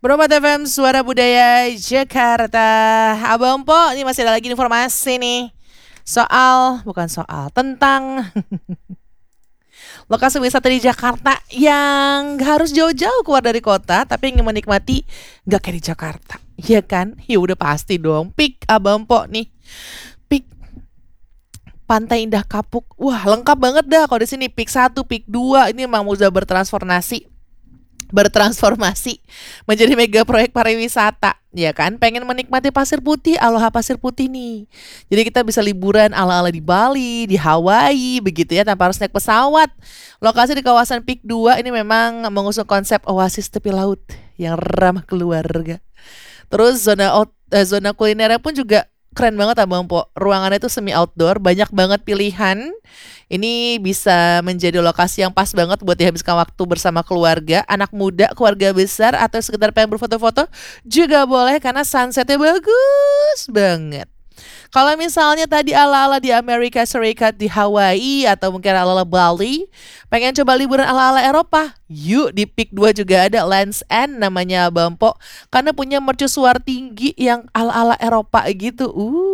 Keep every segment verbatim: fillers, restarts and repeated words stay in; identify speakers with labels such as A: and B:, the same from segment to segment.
A: Bromat F M, Suara Budaya Jakarta. Abang Po, ini masih ada lagi informasi nih. Soal, bukan soal, tentang lokasi wisata di Jakarta yang gak harus jauh-jauh keluar dari kota, tapi ingin menikmati gak kayak di Jakarta. Iya kan? Ya udah pasti dong. Pik Abang Po nih. Pik Pantai Indah Kapuk. Wah, lengkap banget dah kalau di sini. Pik satu, Pik dua ini memang udah bertransformasi bertransformasi menjadi mega proyek pariwisata, ya kan? Pengen menikmati pasir putih, aloha pasir putih nih. Jadi kita bisa liburan ala-ala di Bali, di Hawaii, begitu ya, tanpa harus naik pesawat. Lokasi di kawasan Pik dua ini memang mengusung konsep oasis tepi laut yang ramah keluarga. Terus zona out, eh, zona kulinernya pun juga keren banget Abang Po. Ruangannya itu semi outdoor, banyak banget pilihan. Ini bisa menjadi lokasi yang pas banget buat dihabiskan waktu bersama keluarga, anak muda, keluarga besar, atau sekedar pengen berfoto-foto juga boleh karena sunsetnya bagus banget. Kalau misalnya tadi ala-ala di Amerika Serikat, di Hawaii, atau mungkin ala-ala Bali, pengen coba liburan ala-ala Eropa, yuk di Pik dua juga ada Land's End namanya Abang Po, karena punya mercusuar tinggi yang ala-ala Eropa gitu.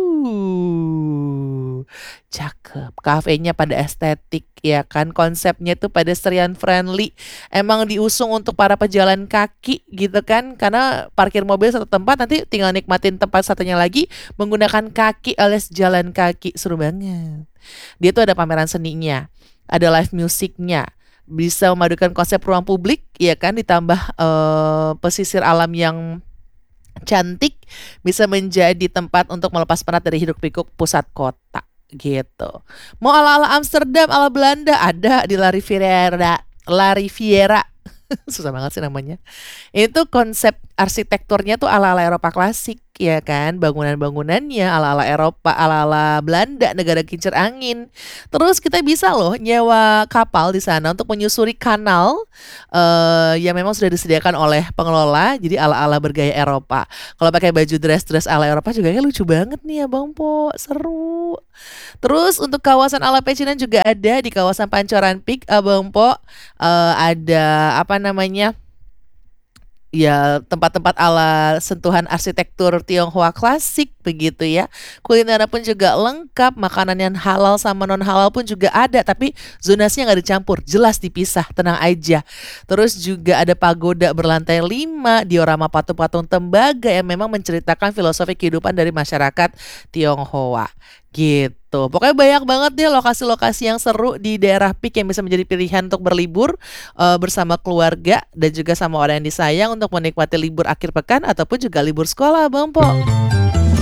A: Uh, cakep. Kafenya pada estetik ya kan, konsepnya tuh pedestrian friendly. Emang diusung untuk para pejalan kaki gitu kan, karena parkir mobil satu tempat, nanti tinggal nikmatin tempat satunya lagi menggunakan kaki alias jalan kaki. Seru banget. Dia tuh ada pameran seninya, ada live musiknya, bisa memadukan konsep ruang publik ya kan, ditambah eh, pesisir alam yang cantik, bisa menjadi tempat untuk melepas penat dari hiruk pikuk pusat kota gitu. Mau ala-ala Amsterdam, ala Belanda, ada di La Riviera, La Riviera. Susah banget sih namanya. Itu konsep arsitekturnya tuh ala-ala Eropa klasik ya kan, bangunan-bangunannya ala-ala Eropa, ala-ala Belanda, negara kincir angin. Terus kita bisa loh nyewa kapal di sana untuk menyusuri kanal eh yang memang sudah disediakan oleh pengelola, jadi ala-ala bergaya Eropa. Kalau pakai baju dress-dress ala Eropa juga kayak lucu banget nih Abang Po, seru. Terus untuk kawasan ala pecinan juga ada di kawasan Pancoran Pik Abang Po. Eh, ada apa namanya, ya tempat-tempat ala sentuhan arsitektur Tionghoa klasik begitu ya. Kulinernya pun juga lengkap, makanan yang halal sama non halal pun juga ada, tapi zonasinya nggak dicampur, jelas dipisah, tenang aja. Terus juga ada pagoda berlantai lima, diorama patung-patung tembaga yang memang menceritakan filosofi kehidupan dari masyarakat Tionghoa gitu. Pokoknya banyak banget deh lokasi-lokasi yang seru di daerah Pik yang bisa menjadi pilihan untuk berlibur eh, bersama keluarga dan juga sama orang yang disayang untuk menikmati libur akhir pekan ataupun juga libur sekolah Bang Po.